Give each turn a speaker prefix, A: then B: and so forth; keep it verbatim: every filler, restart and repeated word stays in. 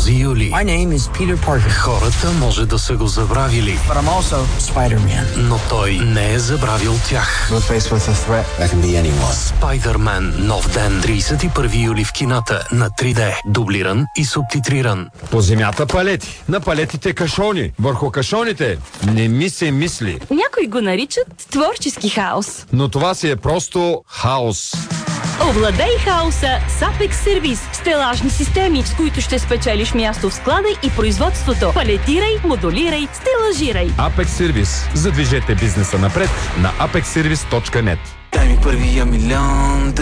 A: този юли.
B: My name is Peter Parker.
A: Хората може да са го забравили,
B: But I'm also Spider-Man.
A: но той не е забравил тях.
C: We're faced with a threat that can be anyone.
A: Спайдърмен. Нов ден. тридесет и първи юли в кината на три Д. Дублиран и субтитриран.
D: По земята палети, на палетите кашони, върху кашоните не ми се мисли.
E: Някои го наричат творчески хаос.
D: Но това си е просто хаос.
E: Овладей хаоса с Apex Service. Стелажни системи, с които ще спечелиш място в склада и производството. Палетирай, модулирай, стелажирай.
D: Apex Service. Задвижете бизнеса напред на апекс сервис точка нет.
F: Дай ми първия милион.